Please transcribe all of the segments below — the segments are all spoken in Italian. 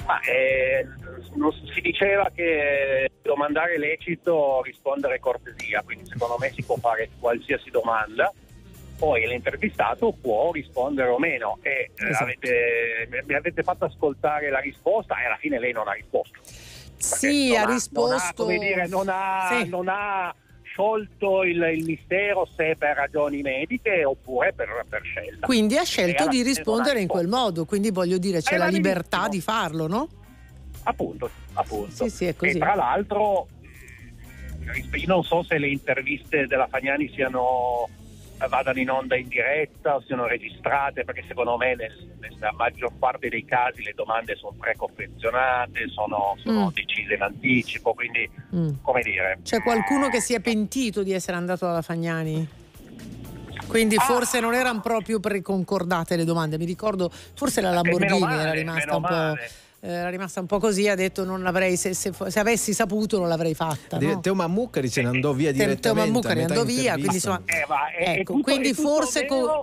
Si diceva che domandare è lecito, rispondere cortesia, quindi secondo me si può fare qualsiasi domanda, poi l'intervistato può rispondere o meno, e esatto. mi avete fatto ascoltare la risposta e alla fine lei non ha risposto. Sì, ha risposto. Non ha sciolto il mistero, se per ragioni mediche oppure per scelta. Quindi ha scelto di rispondere in quel modo, quindi voglio dire c'è la libertà di farlo, no? Appunto. Sì, è così. E tra l'altro io non so se le interviste della Fagnani vadano in onda in diretta o siano registrate, perché secondo me nella maggior parte dei casi le domande sono preconfezionate, sono decise in anticipo, quindi come dire. C'è qualcuno che si è pentito di essere andato alla Fagnani? Quindi forse non erano proprio preconcordate le domande, mi ricordo forse la Lamborghini era rimasta un po' così, ha detto non l'avrei, se avessi saputo non l'avrei fatta, no? Teo Mammucari se ne andò via direttamente. Teo Mammucari andò via, quindi insomma quindi forse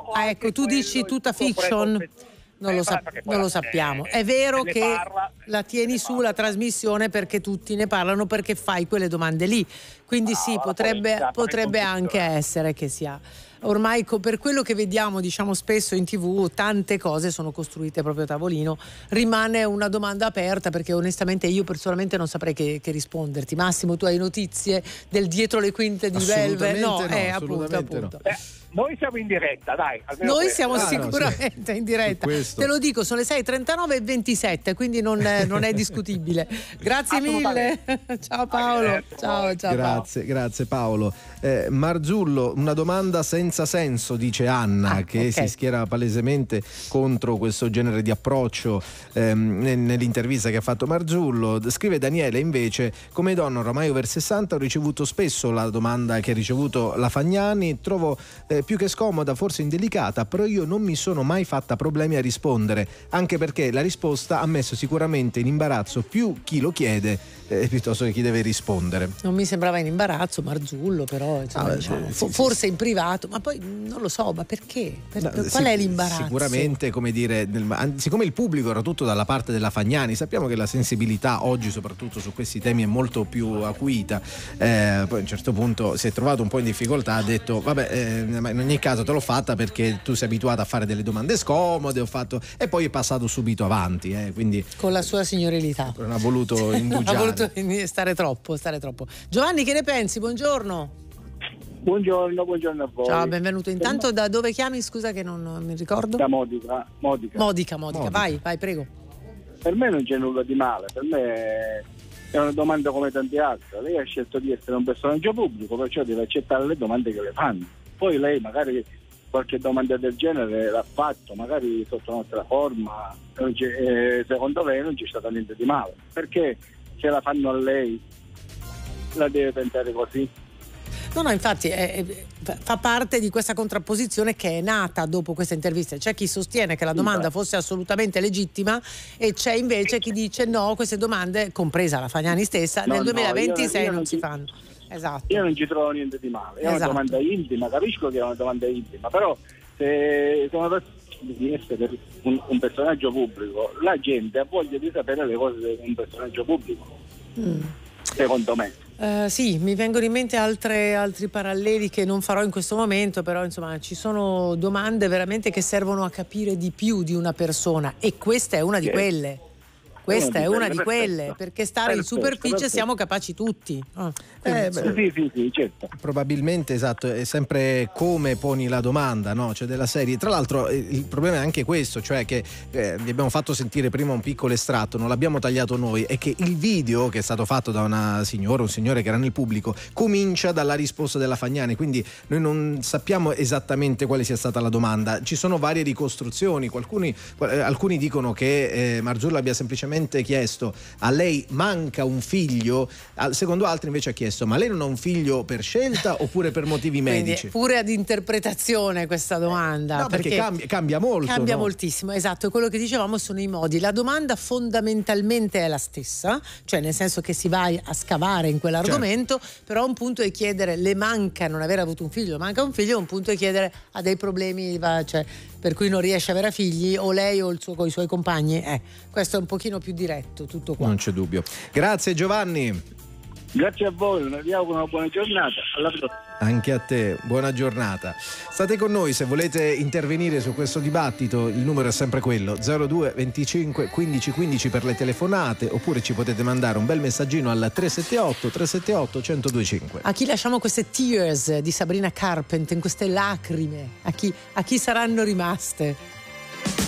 tu dici tutta fiction? Non lo sappiamo. È vero che la tieni su la trasmissione perché tutti ne parlano, perché fai quelle domande lì, quindi sì, potrebbe anche essere che sia. Ormai per quello che vediamo, diciamo, spesso in TV, tante cose sono costruite proprio a tavolino. Rimane una domanda aperta, perché onestamente io personalmente non saprei che risponderti. Massimo, tu hai notizie del dietro le quinte di Velvet? No, appunto. Noi siamo in diretta, dai. Noi siamo sicuramente in diretta. Te lo dico, sono le 6:39 e 27, quindi non è discutibile. Grazie mille. Ciao Paolo. Ciao Grazie Paolo. Marzullo, una domanda senza senso, dice Anna, che si schiera palesemente contro questo genere di approccio nell'intervista che ha fatto Marzullo. Scrive Daniele invece: come donna oramai over 60 ho ricevuto spesso la domanda che ha ricevuto la Fagnani, trovo più che scomoda, forse indelicata, però io non mi sono mai fatta problemi a rispondere, anche perché la risposta ha messo sicuramente in imbarazzo più chi lo chiede piuttosto che chi deve rispondere. Non mi sembrava in imbarazzo Marzullo, però insomma, forse in privato, ma poi non lo so, ma perché? Qual è l'imbarazzo? Sicuramente, come dire, siccome il pubblico era tutto dalla parte della Fagnani, sappiamo che la sensibilità oggi soprattutto su questi temi è molto più acuita, poi a un certo punto si è trovato un po' in difficoltà, ha detto vabbè, ma in ogni caso te l'ho fatta perché tu sei abituata a fare delle domande scomode, e poi è passato subito avanti, quindi con la sua signorilità non ha voluto indugiare. Stare troppo. Giovanni, che ne pensi? Buongiorno a voi. Ciao, benvenuto. Intanto da dove chiami? Scusa che non mi ricordo. Da Modica. Vai, prego. Per me non c'è nulla di male, per me è una domanda come tante altre. Lei ha scelto di essere un personaggio pubblico, perciò deve accettare le domande che le fanno. Poi lei magari qualche domanda del genere l'ha fatto, magari sotto un'altra forma, secondo lei non c'è stato niente di male. Perché se la fanno a lei la deve pensare così? No, infatti fa parte di questa contrapposizione che è nata dopo questa intervista. C'è chi sostiene che la domanda fosse assolutamente legittima e c'è invece chi dice no, queste domande, compresa la Fagnani stessa, nel 2026 non si fanno. Esatto. Io non ci trovo niente di male, è una domanda intima, capisco che è una domanda intima, però se sono di essere un personaggio pubblico, la gente ha voglia di sapere le cose di un personaggio pubblico, secondo me. Sì, mi vengono in mente altri paralleli che non farò in questo momento, però insomma ci sono domande veramente che servono a capire di più di una persona, e questa è una di quelle. Questa è una di quelle, perché stare in superficie siamo capaci tutti. Sì, certo. Probabilmente, esatto, è sempre come poni la domanda, no? Cioè della serie. Tra l'altro il problema è anche questo, cioè che vi abbiamo fatto sentire prima un piccolo estratto, non l'abbiamo tagliato noi, è che il video che è stato fatto da un signore che era nel pubblico comincia dalla risposta della Fagnani, quindi noi non sappiamo esattamente quale sia stata la domanda. Ci sono varie ricostruzioni, alcuni dicono che Marzullo abbia semplicemente chiesto: a lei manca un figlio? Secondo altri invece ha chiesto: ma lei non ha un figlio per scelta oppure per motivi medici? Quindi pure ad interpretazione questa domanda, no, perché cambia molto. Cambia no? moltissimo, esatto. Quello che dicevamo sono i modi. La domanda fondamentalmente è la stessa, cioè nel senso che si va a scavare in quell'argomento, però un punto è chiedere: le manca non aver avuto un figlio, manca un figlio, un punto è chiedere: ha dei problemi, per cui non riesce a avere figli, o lei o con i suoi compagni. Questo è un pochino più diretto, tutto qua. Non c'è dubbio. Grazie Giovanni. Grazie a voi, vi auguro una buona giornata. Alla prossima. Anche a te, buona giornata. State con noi se volete intervenire su questo dibattito, il numero è sempre quello 02 25 15 15 per le telefonate, oppure ci potete mandare un bel messaggino al 378 378 1025. A chi lasciamo queste Tears di Sabrina Carpenter, queste lacrime? A chi saranno rimaste?